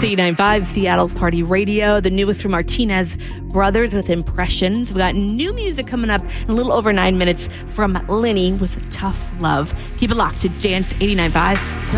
89.5, Seattle's Party Radio. The newest from Martinez Brothers with Impressions. We got new music coming up in a little over 9 minutes from Lenny with Tough Love. Keep it locked. It's Dance 89.5.